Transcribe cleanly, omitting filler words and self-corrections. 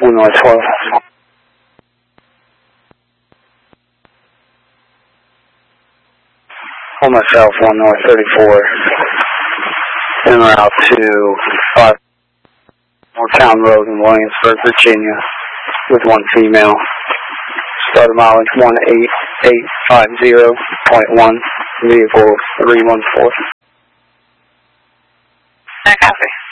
1 North 12. On myself, 1 North 34. En route to 5 Town Road in Williamsburg, Virginia, with 1 female. Started mileage 18850.1, vehicle 314. I copy.